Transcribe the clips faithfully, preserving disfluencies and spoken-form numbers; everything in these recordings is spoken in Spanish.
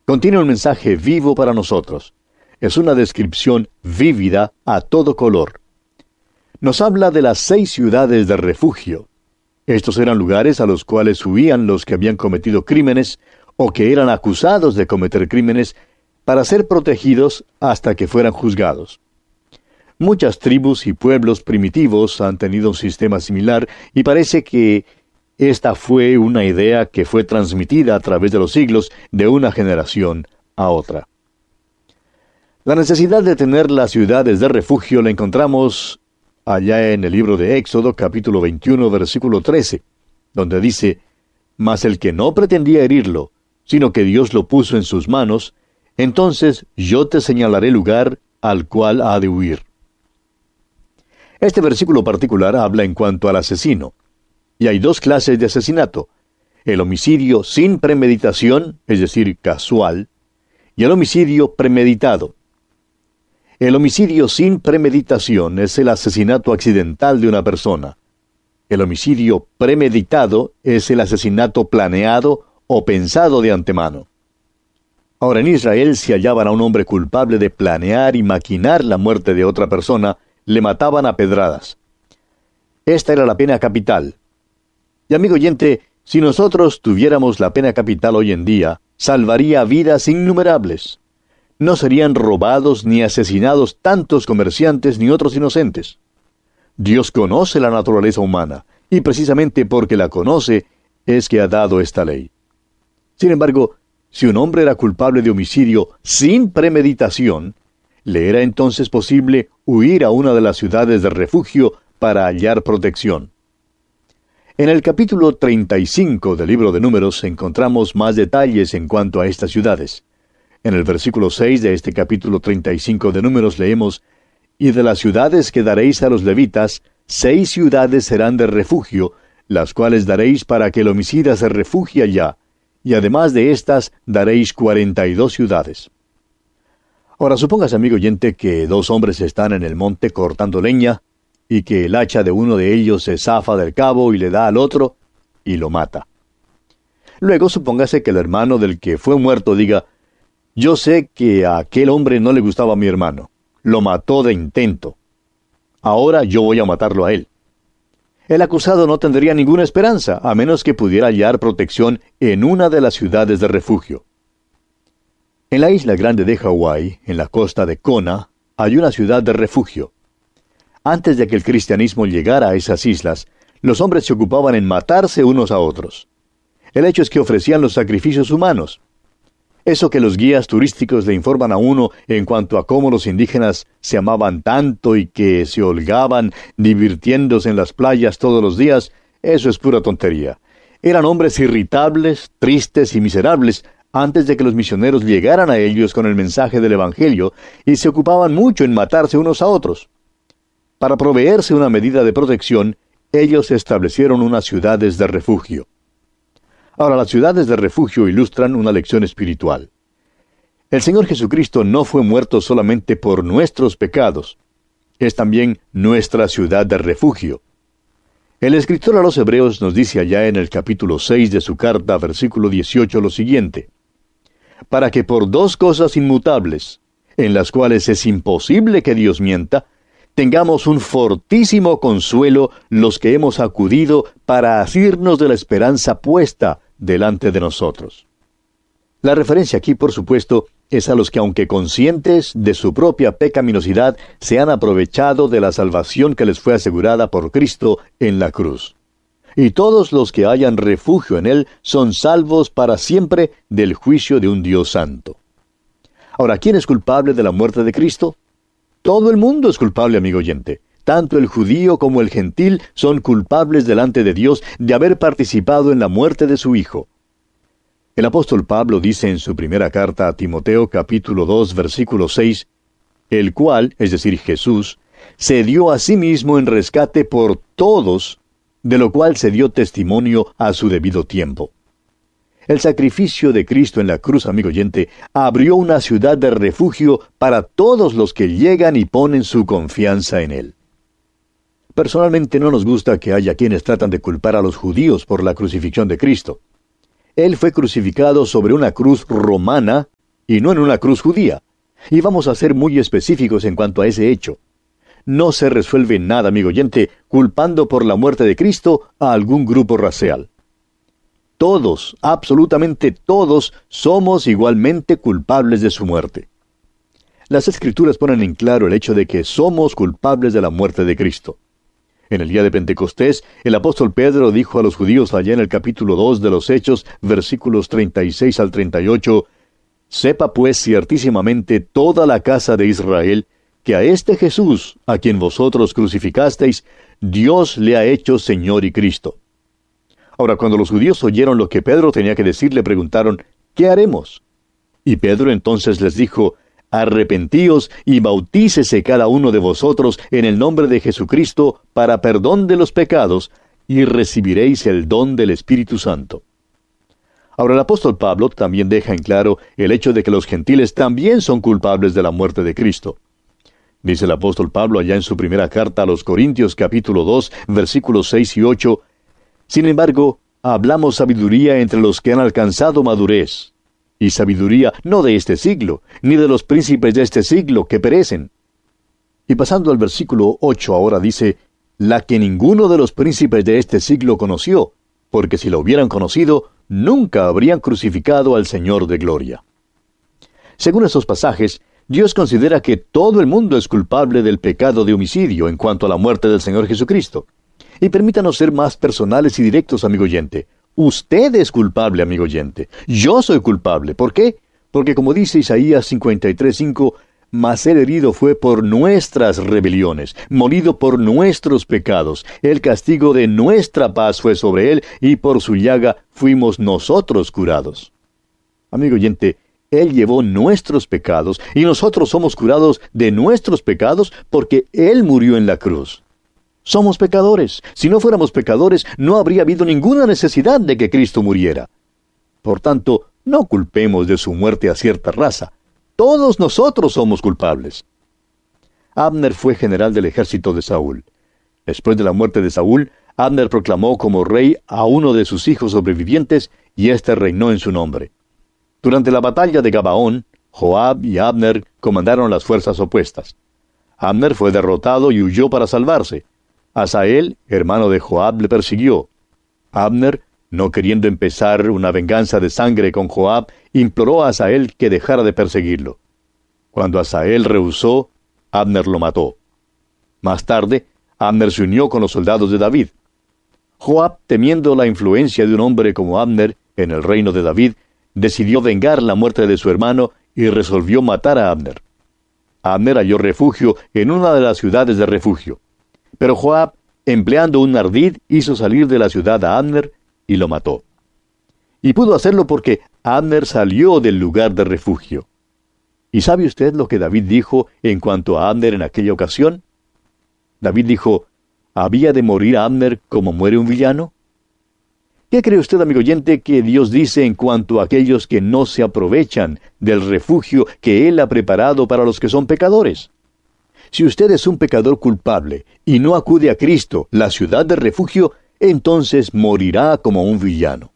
contiene un mensaje vivo para nosotros. Es una descripción vívida a todo color. Nos habla de las seis ciudades de refugio. Estos eran lugares a los cuales huían los que habían cometido crímenes o que eran acusados de cometer crímenes para ser protegidos hasta que fueran juzgados. Muchas tribus y pueblos primitivos han tenido un sistema similar y parece que esta fue una idea que fue transmitida a través de los siglos de una generación a otra. La necesidad de tener las ciudades de refugio la encontramos allá en el libro de Éxodo, capítulo veintiuno, versículo trece, donde dice: «Mas el que no pretendía herirlo, sino que Dios lo puso en sus manos, entonces yo te señalaré lugar al cual ha de huir». Este versículo particular habla en cuanto al asesino. Y hay dos clases de asesinato: el homicidio sin premeditación, es decir, casual, y el homicidio premeditado. El homicidio sin premeditación es el asesinato accidental de una persona. El homicidio premeditado es el asesinato planeado o pensado de antemano. Ahora, en Israel, si hallaban a un hombre culpable de planear y maquinar la muerte de otra persona, le mataban a pedradas. Esta era la pena capital. Y amigo oyente, si nosotros tuviéramos la pena capital hoy en día, salvaría vidas innumerables. No serían robados ni asesinados tantos comerciantes ni otros inocentes. Dios conoce la naturaleza humana, y precisamente porque la conoce es que ha dado esta ley. Sin embargo, si un hombre era culpable de homicidio sin premeditación, le era entonces posible huir a una de las ciudades de refugio para hallar protección. En el capítulo treinta y cinco del libro de Números encontramos más detalles en cuanto a estas ciudades. En el versículo seis de este capítulo treinta y cinco de Números leemos: «Y de las ciudades que daréis a los levitas, seis ciudades serán de refugio, las cuales daréis para que el homicida se refugie allá, y además de estas daréis cuarenta y dos ciudades». Ahora supongas, amigo oyente, que dos hombres están en el monte cortando leña, y que el hacha de uno de ellos se zafa del cabo y le da al otro, y lo mata. Luego supóngase que el hermano del que fue muerto diga: «Yo sé que a aquel hombre no le gustaba a mi hermano. Lo mató de intento. Ahora yo voy a matarlo a él». El acusado no tendría ninguna esperanza, a menos que pudiera hallar protección en una de las ciudades de refugio. En la isla grande de Hawái, en la costa de Kona, hay una ciudad de refugio. Antes de que el cristianismo llegara a esas islas, los hombres se ocupaban en matarse unos a otros. El hecho es que ofrecían los sacrificios humanos. Eso que los guías turísticos le informan a uno en cuanto a cómo los indígenas se amaban tanto y que se holgaban divirtiéndose en las playas todos los días, eso es pura tontería. Eran hombres irritables, tristes y miserables antes de que los misioneros llegaran a ellos con el mensaje del Evangelio, y se ocupaban mucho en matarse unos a otros. Para proveerse una medida de protección, ellos establecieron unas ciudades de refugio. Ahora, las ciudades de refugio ilustran una lección espiritual. El Señor Jesucristo no fue muerto solamente por nuestros pecados. Es también nuestra ciudad de refugio. El escritor a los Hebreos nos dice allá en el capítulo seis de su carta, versículo dieciocho, lo siguiente: «Para que por dos cosas inmutables, en las cuales es imposible que Dios mienta, tengamos un fortísimo consuelo los que hemos acudido para asirnos de la esperanza puesta delante de nosotros». La referencia aquí, por supuesto, es a los que, aunque conscientes de su propia pecaminosidad, se han aprovechado de la salvación que les fue asegurada por Cristo en la cruz. Y todos los que hayan refugio en Él son salvos para siempre del juicio de un Dios santo. Ahora, ¿quién es culpable de la muerte de Cristo? Todo el mundo es culpable, amigo oyente. Tanto el judío como el gentil son culpables delante de Dios de haber participado en la muerte de su Hijo. El apóstol Pablo dice en su primera carta a Timoteo, capítulo dos, versículo seis, «El cual, es decir, Jesús, se dio a sí mismo en rescate por todos, de lo cual se dio testimonio a su debido tiempo». El sacrificio de Cristo en la cruz, amigo oyente, abrió una ciudad de refugio para todos los que llegan y ponen su confianza en Él. Personalmente no nos gusta que haya quienes tratan de culpar a los judíos por la crucifixión de Cristo. Él fue crucificado sobre una cruz romana y no en una cruz judía. Y vamos a ser muy específicos en cuanto a ese hecho. No se resuelve nada, amigo oyente, culpando por la muerte de Cristo a algún grupo racial. Todos, absolutamente todos, somos igualmente culpables de su muerte. Las Escrituras ponen en claro el hecho de que somos culpables de la muerte de Cristo. En el día de Pentecostés, el apóstol Pedro dijo a los judíos allá en el capítulo dos de los Hechos, versículos treinta y seis al treinta y ocho, «Sepa pues ciertísimamente toda la casa de Israel, que a este Jesús, a quien vosotros crucificasteis, Dios le ha hecho Señor y Cristo». Ahora, cuando los judíos oyeron lo que Pedro tenía que decir, le preguntaron, «¿Qué haremos?». Y Pedro entonces les dijo, «Arrepentíos y bautícese cada uno de vosotros en el nombre de Jesucristo para perdón de los pecados, y recibiréis el don del Espíritu Santo». Ahora el apóstol Pablo también deja en claro el hecho de que los gentiles también son culpables de la muerte de Cristo. Dice el apóstol Pablo allá en su primera carta a los Corintios capítulo dos, versículos seis y ocho, «Sin embargo, hablamos sabiduría entre los que han alcanzado madurez, y sabiduría no de este siglo, ni de los príncipes de este siglo que perecen». Y pasando al versículo ocho ahora dice, «La que ninguno de los príncipes de este siglo conoció, porque si lo hubieran conocido, nunca habrían crucificado al Señor de gloria». Según esos pasajes, Dios considera que todo el mundo es culpable del pecado de homicidio en cuanto a la muerte del Señor Jesucristo. Y permítanos ser más personales y directos, amigo oyente. Usted es culpable, amigo oyente. Yo soy culpable. ¿Por qué? Porque como dice Isaías cincuenta y tres, cinco, «Mas el herido fue por nuestras rebeliones, molido por nuestros pecados. El castigo de nuestra paz fue sobre él, y por su llaga fuimos nosotros curados». Amigo oyente, Él llevó nuestros pecados, y nosotros somos curados de nuestros pecados porque Él murió en la cruz. Somos pecadores. Si no fuéramos pecadores, no habría habido ninguna necesidad de que Cristo muriera. Por tanto, no culpemos de su muerte a cierta raza. Todos nosotros somos culpables. Abner fue general del ejército de Saúl. Después de la muerte de Saúl, Abner proclamó como rey a uno de sus hijos sobrevivientes, y éste reinó en su nombre. Durante la batalla de Gabaón, Joab y Abner comandaron las fuerzas opuestas. Abner fue derrotado y huyó para salvarse. Asael, hermano de Joab, le persiguió. Abner, no queriendo empezar una venganza de sangre con Joab, imploró a Asael que dejara de perseguirlo. Cuando Asael rehusó, Abner lo mató. Más tarde, Abner se unió con los soldados de David. Joab, temiendo la influencia de un hombre como Abner en el reino de David, decidió vengar la muerte de su hermano y resolvió matar a Abner. Abner halló refugio en una de las ciudades de refugio. Pero Joab, empleando un ardid, hizo salir de la ciudad a Abner y lo mató. Y pudo hacerlo porque Abner salió del lugar de refugio. ¿Y sabe usted lo que David dijo en cuanto a Abner en aquella ocasión? David dijo, ¿había de morir Abner como muere un villano? ¿Qué cree usted, amigo oyente, que Dios dice en cuanto a aquellos que no se aprovechan del refugio que Él ha preparado para los que son pecadores? Si usted es un pecador culpable y no acude a Cristo, la ciudad de refugio, entonces morirá como un villano.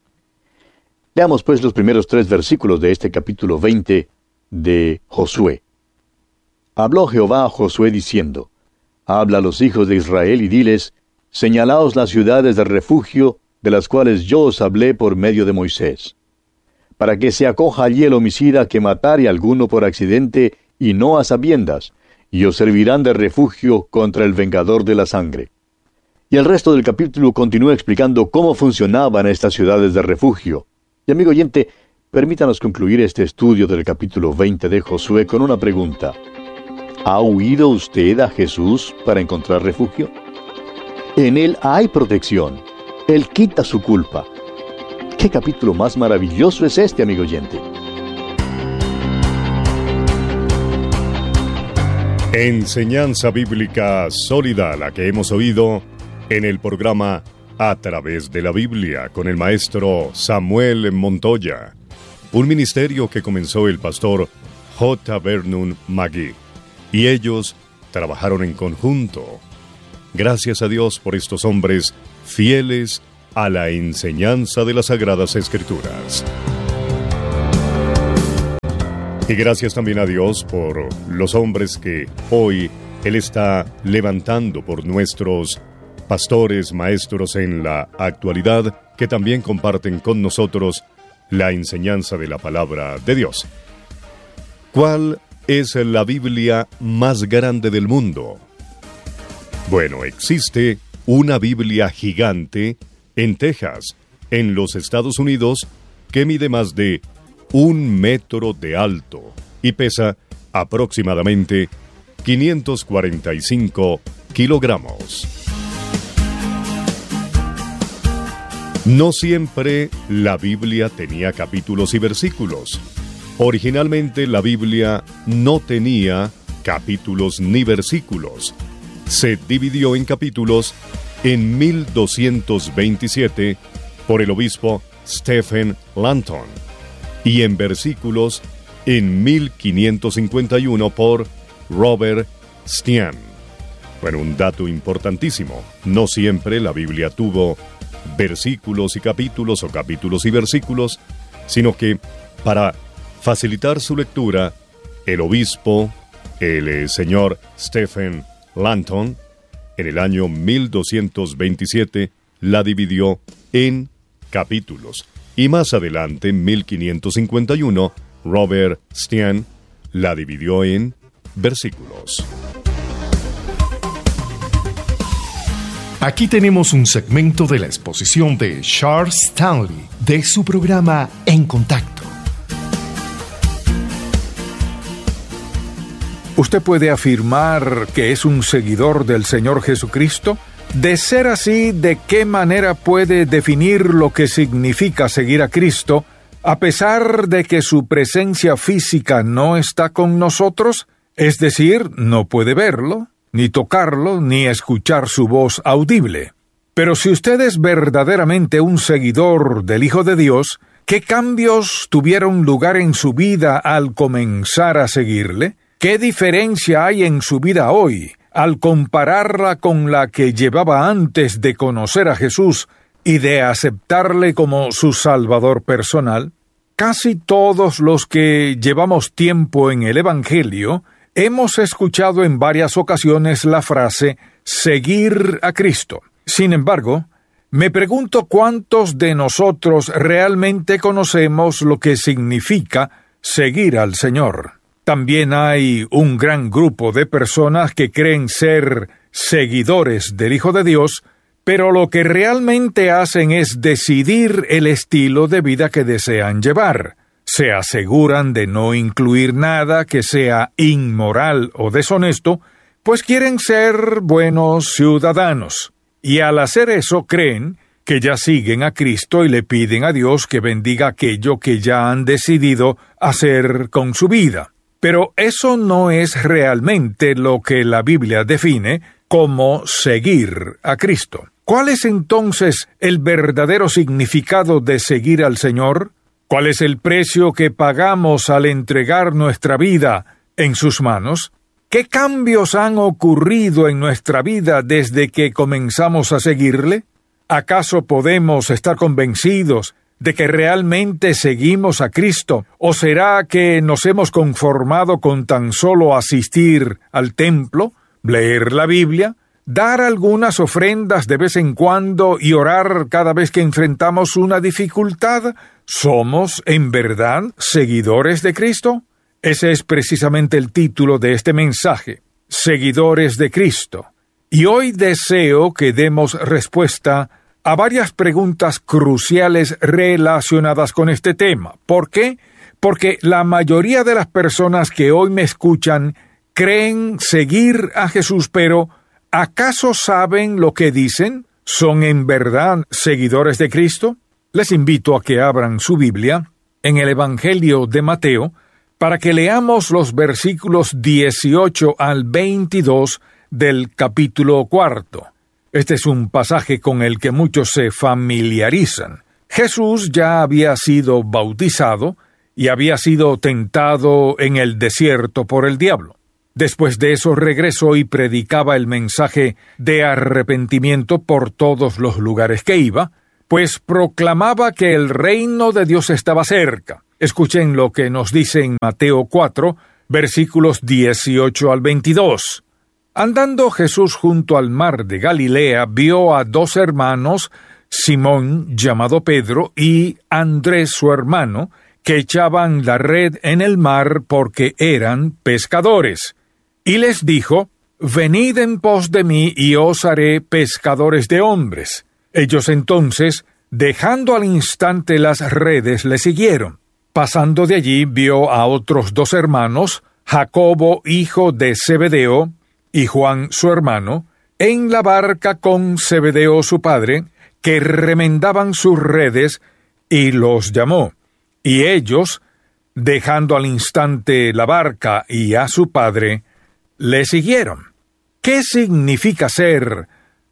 Leamos pues los primeros tres versículos de este capítulo veinte de Josué. Habló Jehová a Josué diciendo, «Habla a los hijos de Israel y diles, señalaos las ciudades de refugio, de las cuales yo os hablé por medio de Moisés, para que se acoja allí el homicida que matare a alguno por accidente y no a sabiendas, y os servirán de refugio contra el vengador de la sangre». Y el resto del capítulo continúa explicando cómo funcionaban estas ciudades de refugio. Y amigo oyente, permítanos concluir este estudio del capítulo veinte de Josué con una pregunta. ¿Ha huido usted a Jesús para encontrar refugio? En Él hay protección. Él quita su culpa. ¿Qué capítulo más maravilloso es este, amigo oyente? Enseñanza bíblica sólida, la que hemos oído en el programa A Través de la Biblia con el maestro Samuel Montoya, un ministerio que comenzó el pastor J. Vernon McGee, y ellos trabajaron en conjunto. Gracias a Dios por estos hombres fieles a la enseñanza de las Sagradas Escrituras. Y gracias también a Dios por los hombres que hoy Él está levantando por nuestros pastores, maestros en la actualidad, que también comparten con nosotros la enseñanza de la palabra de Dios. ¿Cuál es la Biblia más grande del mundo? Bueno, existe una Biblia gigante en Texas, en los Estados Unidos, que mide más de un metro de alto y pesa aproximadamente quinientos cuarenta y cinco kilogramos. No siempre la Biblia tenía capítulos y versículos. Originalmente la Biblia no tenía capítulos ni versículos. Se dividió en capítulos en mil doscientos veintisiete por el obispo Stephen Langton y en versículos en mil quinientos cincuenta y uno por Robert Stian. Bueno, un dato importantísimo. No siempre la Biblia tuvo versículos y capítulos o capítulos y versículos, sino que para facilitar su lectura, el obispo, el eh, señor Stephen Langton, en el año mil doscientos veintisiete, la dividió en capítulos. Y más adelante, en mil quinientos cincuenta y uno, Robert Stian la dividió en versículos. Aquí tenemos un segmento de la exposición de Charles Stanley de su programa En Contacto. ¿Usted puede afirmar que es un seguidor del Señor Jesucristo? De ser así, ¿de qué manera puede definir lo que significa seguir a Cristo, a pesar de que su presencia física no está con nosotros? Es decir, no puede verlo, ni tocarlo, ni escuchar su voz audible. Pero si usted es verdaderamente un seguidor del Hijo de Dios, ¿qué cambios tuvieron lugar en su vida al comenzar a seguirle? ¿Qué diferencia hay en su vida hoy al compararla con la que llevaba antes de conocer a Jesús y de aceptarle como su Salvador personal? Casi todos los que llevamos tiempo en el Evangelio hemos escuchado en varias ocasiones la frase «seguir a Cristo». Sin embargo, me pregunto cuántos de nosotros realmente conocemos lo que significa seguir al Señor. También hay un gran grupo de personas que creen ser seguidores del Hijo de Dios, pero lo que realmente hacen es decidir el estilo de vida que desean llevar. Se aseguran de no incluir nada que sea inmoral o deshonesto, pues quieren ser buenos ciudadanos. Y al hacer eso creen que ya siguen a Cristo y le piden a Dios que bendiga aquello que ya han decidido hacer con su vida. Pero eso no es realmente lo que la Biblia define como seguir a Cristo. ¿Cuál es entonces el verdadero significado de seguir al Señor? ¿Cuál es el precio que pagamos al entregar nuestra vida en sus manos? ¿Qué cambios han ocurrido en nuestra vida desde que comenzamos a seguirle? ¿Acaso podemos estar convencidos de que realmente seguimos a Cristo? ¿O será que nos hemos conformado con tan solo asistir al templo, leer la Biblia, dar algunas ofrendas de vez en cuando y orar cada vez que enfrentamos una dificultad? ¿Somos, en verdad, seguidores de Cristo? Ese es precisamente el título de este mensaje, Seguidores de Cristo. Y hoy deseo que demos respuesta a varias preguntas cruciales relacionadas con este tema. ¿Por qué? Porque la mayoría de las personas que hoy me escuchan creen seguir a Jesús, pero ¿acaso saben lo que dicen? ¿Son en verdad seguidores de Cristo? Les invito a que abran su Biblia en el Evangelio de Mateo para que leamos los versículos dieciocho al veintidós del capítulo cuarto. Este es un pasaje con el que muchos se familiarizan. Jesús ya había sido bautizado y había sido tentado en el desierto por el diablo. Después de eso regresó y predicaba el mensaje de arrepentimiento por todos los lugares que iba, pues proclamaba que el reino de Dios estaba cerca. Escuchen lo que nos dice en Mateo cuatro, versículos dieciocho al veintidós. Andando Jesús junto al mar de Galilea, vio a dos hermanos, Simón, llamado Pedro, y Andrés, su hermano, que echaban la red en el mar porque eran pescadores. Y les dijo: Venid en pos de mí, y os haré pescadores de hombres. Ellos entonces, dejando al instante las redes, le siguieron. Pasando de allí, vio a otros dos hermanos, Jacobo, hijo de Zebedeo, y Juan, su hermano, en la barca con Zebedeo, su padre, que remendaban sus redes, y los llamó. Y ellos, dejando al instante la barca y a su padre, le siguieron. ¿Qué significa ser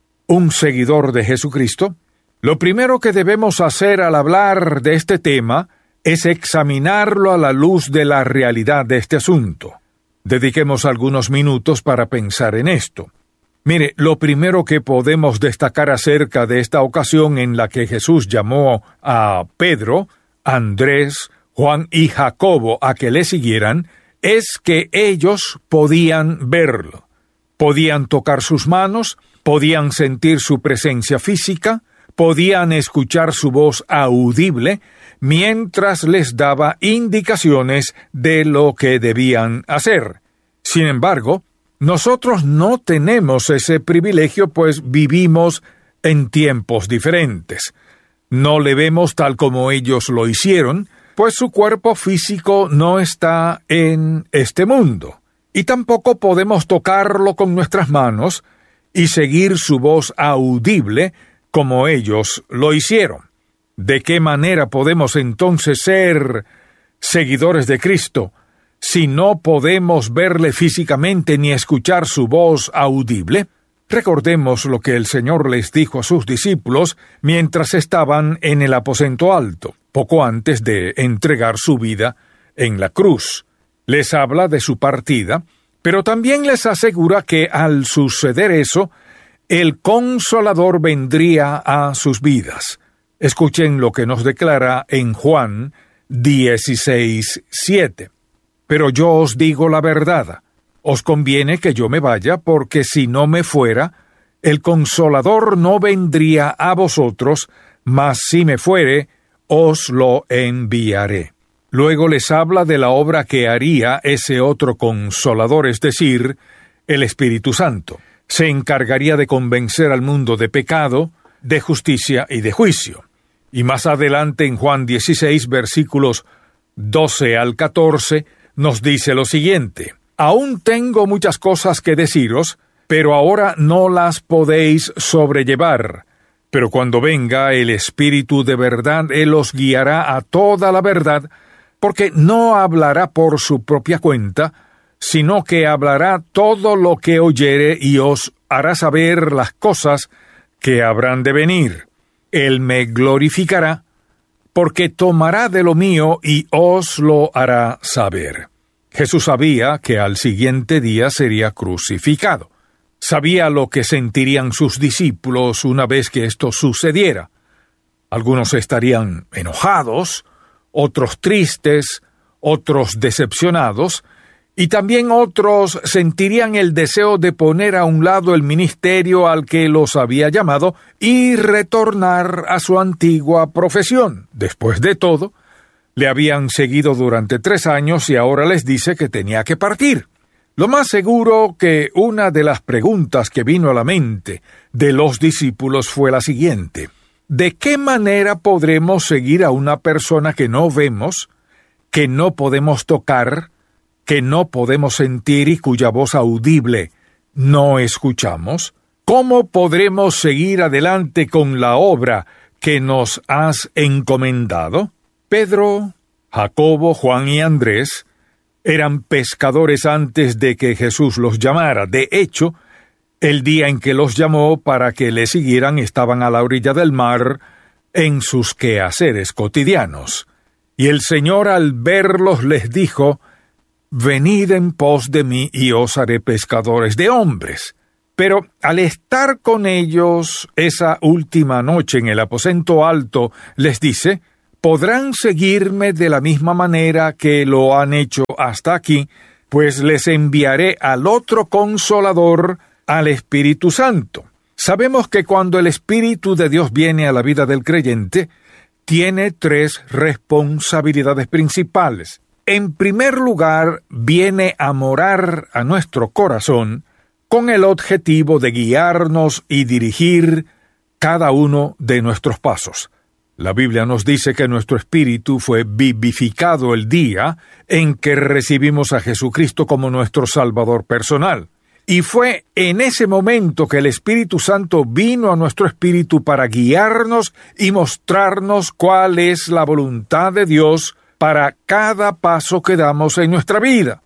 un seguidor de Jesucristo? Lo primero que debemos hacer al hablar de este tema es examinarlo a la luz de la realidad de este asunto. Dediquemos algunos minutos para pensar en esto. Mire, lo primero que podemos destacar acerca de esta ocasión en la que Jesús llamó a Pedro, Andrés, Juan y Jacobo a que le siguieran, es que ellos podían verlo. Podían tocar sus manos, podían sentir su presencia física, podían escuchar su voz audible, mientras les daba indicaciones de lo que debían hacer. Sin embargo, nosotros no tenemos ese privilegio, pues vivimos en tiempos diferentes. No le vemos tal como ellos lo hicieron, pues su cuerpo físico no está en este mundo. Y tampoco podemos tocarlo con nuestras manos y seguir su voz audible como ellos lo hicieron. ¿De qué manera podemos entonces ser seguidores de Cristo si no podemos verle físicamente ni escuchar su voz audible? Recordemos lo que el Señor les dijo a sus discípulos mientras estaban en el aposento alto, poco antes de entregar su vida en la cruz. Les habla de su partida, pero también les asegura que al suceder eso, el Consolador vendría a sus vidas. Escuchen lo que nos declara en Juan dieciséis, siete. Pero yo os digo la verdad, os conviene que yo me vaya, porque si no me fuera, el Consolador no vendría a vosotros, mas si me fuere, os lo enviaré. Luego les habla de la obra que haría ese otro Consolador, es decir, el Espíritu Santo. Se encargaría de convencer al mundo de pecado, de justicia y de juicio. Y más adelante en Juan dieciséis, versículos doce al catorce, nos dice lo siguiente: Aún tengo muchas cosas que deciros, pero ahora no las podéis sobrellevar. Pero cuando venga el Espíritu de verdad, Él os guiará a toda la verdad, porque no hablará por su propia cuenta, sino que hablará todo lo que oyere y os hará saber las cosas que habrán de venir. Él me glorificará, porque tomará de lo mío y os lo hará saber. Jesús sabía que al siguiente día sería crucificado. Sabía lo que sentirían sus discípulos una vez que esto sucediera. Algunos estarían enojados, otros tristes, otros decepcionados, y también otros sentirían el deseo de poner a un lado el ministerio al que los había llamado y retornar a su antigua profesión. Después de todo, le habían seguido durante tres años y ahora les dice que tenía que partir. Lo más seguro que una de las preguntas que vino a la mente de los discípulos fue la siguiente: ¿de qué manera podremos seguir a una persona que no vemos, que no podemos tocar, que no podemos sentir y cuya voz audible no escuchamos? ¿Cómo podremos seguir adelante con la obra que nos has encomendado? Pedro, Jacobo, Juan y Andrés eran pescadores antes de que Jesús los llamara. De hecho, el día en que los llamó para que le siguieran estaban a la orilla del mar en sus quehaceres cotidianos. Y el Señor al verlos les dijo: Venid en pos de mí y os haré pescadores de hombres. Pero al estar con ellos esa última noche en el aposento alto, les dice: podrán seguirme de la misma manera que lo han hecho hasta aquí, pues les enviaré al otro Consolador, al Espíritu Santo. Sabemos que cuando el Espíritu de Dios viene a la vida del creyente, tiene tres responsabilidades principales. En primer lugar, viene a morar a nuestro corazón con el objetivo de guiarnos y dirigir cada uno de nuestros pasos. La Biblia nos dice que nuestro espíritu fue vivificado el día en que recibimos a Jesucristo como nuestro Salvador personal. Y fue en ese momento que el Espíritu Santo vino a nuestro espíritu para guiarnos y mostrarnos cuál es la voluntad de Dios para cada paso que damos en nuestra vida.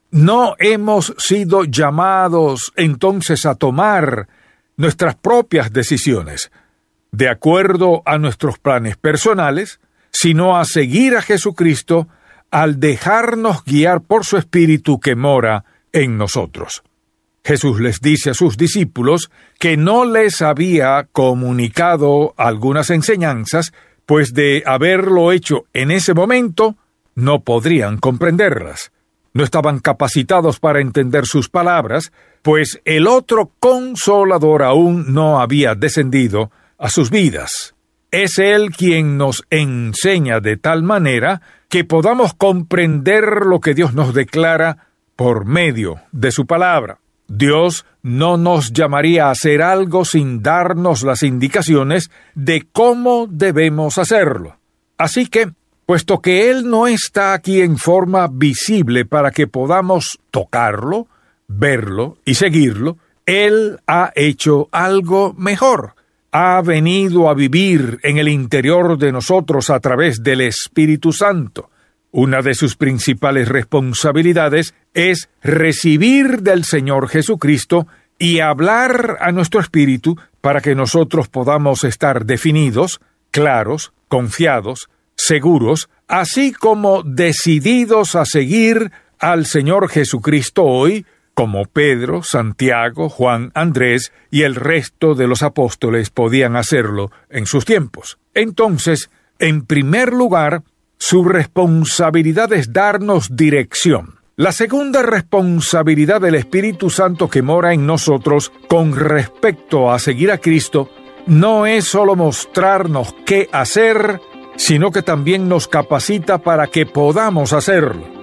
No hemos sido llamados entonces a tomar nuestras propias decisiones de acuerdo a nuestros planes personales, sino a seguir a Jesucristo al dejarnos guiar por su Espíritu que mora en nosotros. Jesús les dice a sus discípulos que no les había comunicado algunas enseñanzas, pues de haberlo hecho en ese momento, no podrían comprenderlas. No estaban capacitados para entender sus palabras, pues el otro Consolador aún no había descendido a sus vidas. Es Él quien nos enseña de tal manera que podamos comprender lo que Dios nos declara por medio de su palabra. Dios no nos llamaría a hacer algo sin darnos las indicaciones de cómo debemos hacerlo. Así que, puesto que Él no está aquí en forma visible para que podamos tocarlo, verlo y seguirlo, Él ha hecho algo mejor. Ha venido a vivir en el interior de nosotros a través del Espíritu Santo. Una de sus principales responsabilidades es recibir del Señor Jesucristo y hablar a nuestro espíritu para que nosotros podamos estar definidos, claros, confiados, seguros, así como decididos a seguir al Señor Jesucristo hoy, como Pedro, Santiago, Juan, Andrés y el resto de los apóstoles podían hacerlo en sus tiempos. Entonces, en primer lugar, su responsabilidad es darnos dirección. La segunda responsabilidad del Espíritu Santo que mora en nosotros con respecto a seguir a Cristo no es solo mostrarnos qué hacer, sino que también nos capacita para que podamos hacerlo.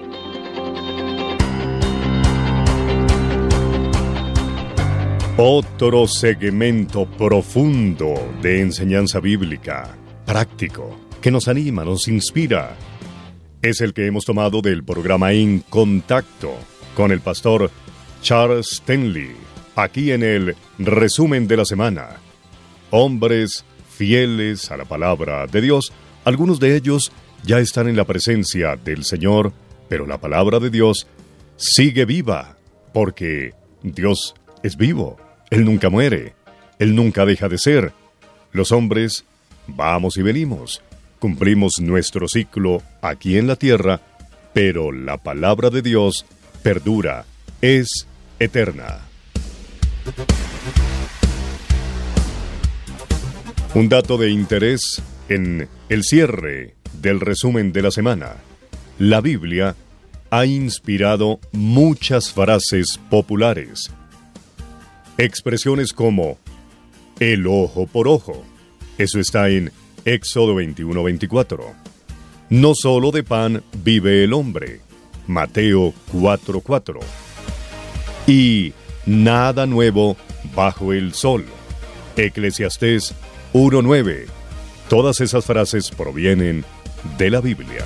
Otro segmento profundo de enseñanza bíblica, práctico, que nos anima, nos inspira, es el que hemos tomado del programa En Contacto con el pastor Charles Stanley, aquí en el resumen de la semana. Hombres fieles a la palabra de Dios, algunos de ellos ya están en la presencia del Señor, pero la palabra de Dios sigue viva, porque Dios es vivo. Él nunca muere, Él nunca deja de ser. Los hombres vamos y venimos, cumplimos nuestro ciclo aquí en la tierra, pero la palabra de Dios perdura, es eterna. Un dato de interés en el cierre del resumen de la semana. La Biblia ha inspirado muchas frases populares. Expresiones como el ojo por ojo. Eso está en Éxodo veintiuno veinticuatro. No solo de pan vive el hombre. Mateo cuatro cuatro. Y nada nuevo bajo el sol. Eclesiastés uno nueve. Todas esas frases provienen de la Biblia.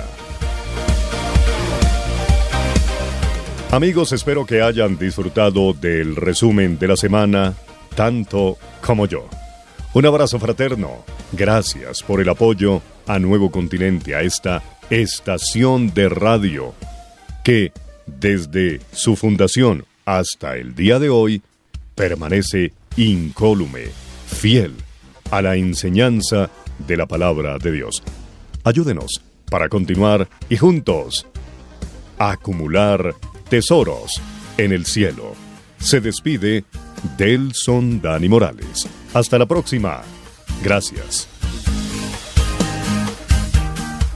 Amigos, espero que hayan disfrutado del resumen de la semana, tanto como yo. Un abrazo fraterno. Gracias por el apoyo a Nuevo Continente, a esta estación de radio, que desde su fundación hasta el día de hoy permanece incólume, fiel a la enseñanza de la palabra de Dios. Ayúdenos para continuar y juntos acumular tesoros en el cielo. Se despide Delson Dani Morales. Hasta la próxima. Gracias.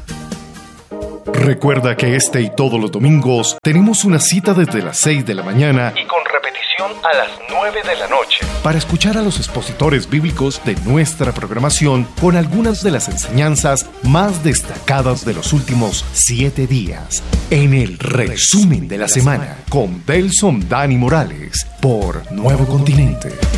Recuerda que este y todos los domingos tenemos una cita desde las seis de la mañana y con repetición a las nueve de la noche para escuchar a los expositores bíblicos de nuestra programación con algunas de las enseñanzas más destacadas de los últimos siete días. En el resumen de la semana con Delson Dani Morales por Nuevo Continente.